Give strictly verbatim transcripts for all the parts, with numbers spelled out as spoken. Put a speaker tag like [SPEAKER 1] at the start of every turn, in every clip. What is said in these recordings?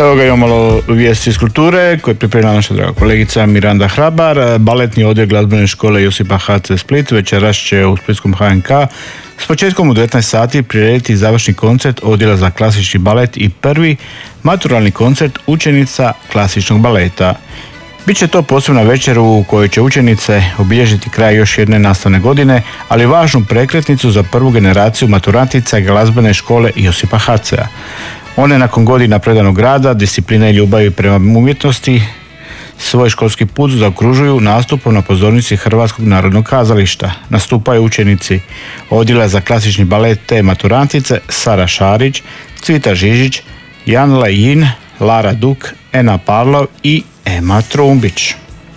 [SPEAKER 1] Evo ga, imamo malo vijesti iz kulture koje pripremila naša draga kolegica Miranda Hrabar. Baletni odjel glazbene škole Josipa Hace Split večeras će u splitskom H N K s početkom u devetnaest sati prirediti završni koncert odjela za klasični balet i prvi maturalni koncert učenica klasičnog baleta. Biće to posebna večer u kojoj će učenice obilježiti kraj još jedne nastavne godine, ali važnu prekretnicu za prvu generaciju maturantica glazbene škole Josipa Hacea. One nakon godina predanog rada, discipline i ljubavi prema umjetnosti svoj školski put zaokružuju nastupom na pozornici Hrvatskog narodnog kazališta. Nastupaju učenici odjela za klasični balet te maturantice Sara Šarić, Cvita Žižić, Jan Lajin, Lara Duk, Ena Parlov i Ema Trumbić.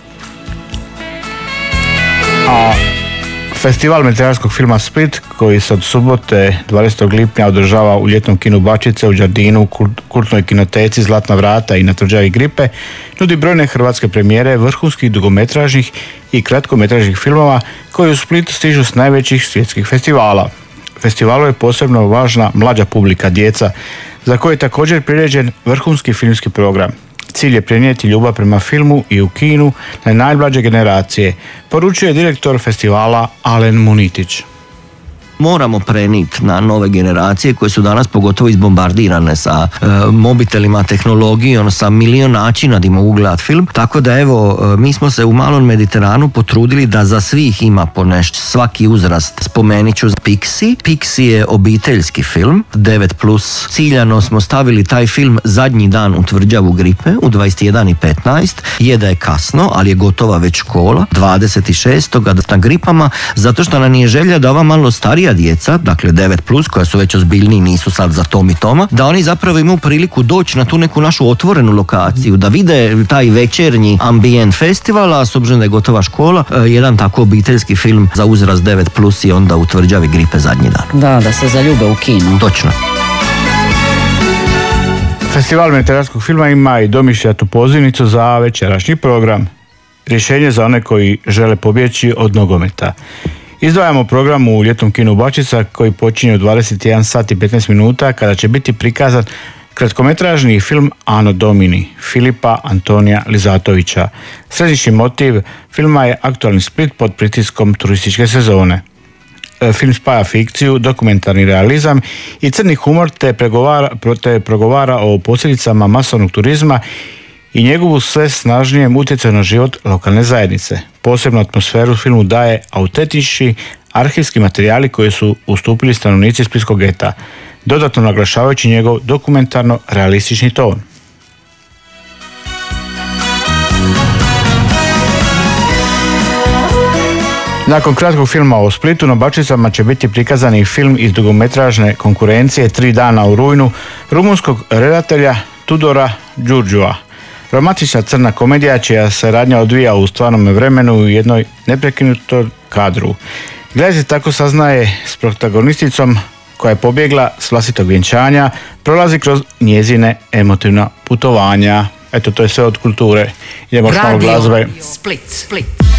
[SPEAKER 1] A Festival mediteranskog filma Split, koji se od subote dvadesetog lipnja održava u ljetnom kinu Bačice u Đardinu, kultnoj kinoteci Zlatna vrata i na tvrđavi Gripe, nudi brojne hrvatske premijere vrhunskih dugometražnih i kratkometražnih filmova koji u Split stižu s najvećih svjetskih festivala. Festivalu je posebno važna mlađa publika, djeca, za koje je također priređen vrhunski filmski program. Cilj je prenijeti ljubav prema filmu i u kinu na najmlađe generacije, poručuje direktor festivala Alen Munitić.
[SPEAKER 2] Moramo preniti na nove generacije koje su danas pogotovo izbombardirane sa e, mobitelima, tehnologijom, sa milion načina da mogu gledati film. Tako da evo, e, mi smo se u Malom Mediteranu potrudili da za svih ima po nešto, svaki uzrast. Spomenit ću Pixi. Pixi je obiteljski film, devet plus. Ciljano smo stavili taj film zadnji dan u tvrđavu Gripe u dvadeset jedan i petnaest. Je da je kasno, ali je gotova već škola, dvadeset šestog na Gripama, zato što nam je želja da ova malo starija djeca, dakle devet plus, koja su već ozbiljniji, nisu sad za Tom i Toma, da oni zapravo imaju priliku doći na tu neku našu otvorenu lokaciju, da vide taj večernji ambijent festivala, a s obzirom da je gotova škola, jedan tako obiteljski film za uzrast devet plus i onda u tvrđavi Gripe zadnji dan.
[SPEAKER 3] Da, da se zaljube u kinu.
[SPEAKER 2] Točno.
[SPEAKER 1] Festival mediteranskog filma ima i domišljatu pozivnicu za večerašnji program. Rješenje za one koji žele pobjeći od nogometa. Izdvajamo program u ljetnom kinu Bačica koji počinje u dvadeset jedan sat i petnaest minuta kada će biti prikazan kratkometražni film Ano Domini Filipa Antonija Lizatovića. Središnji motiv filma je aktualni Split pod pritiskom turističke sezone. Film spaja fikciju, dokumentarni realizam i crni humor te pregovara, te progovara o posljedicama masovnog turizma i njegovu sve snažnijem utjecaju na život lokalne zajednice. Posebnu atmosferu filmu daje autentični arhivski materijali koji su ustupili stanovnici splitskog geta, dodatno naglašavajući njegov dokumentarno-realistični ton. Nakon kratkog filma o Splitu, na Bačicama će biti prikazani film iz dugometražne konkurencije Tri dana u rujnu rumunskog redatelja Tudora Đurđua. Romantična crna komedija čija se radnja odvija u stvarnom vremenu u jednoj neprekinutoj kadru. Gledatelj tako saznaje s protagonisticom koja je pobjegla s vlastitog vjenčanja, prolazi kroz njezine emotivna putovanja. Eto, to je sve od kulture. Idemo što malo glazbe.
[SPEAKER 4] Split, Split.